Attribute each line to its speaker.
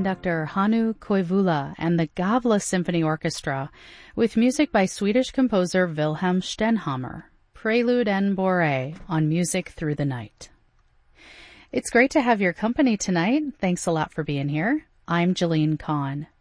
Speaker 1: conductor Hannu Koivula and the Gavle Symphony Orchestra with music by Swedish composer Wilhelm Stenhammar, Prelude and Bourrée on Music Through the Night. It's great to have your company tonight. Thanks a lot for being here. I'm Jeline Kahn.